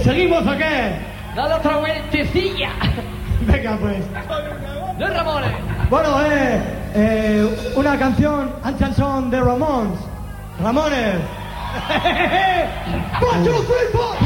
¿Seguimos o qué? Dale otra vueltecilla. Venga, pues. De Ramones. Bueno, una canción, un chanson de Ramones. Ramones. 1, 2, 3, 4.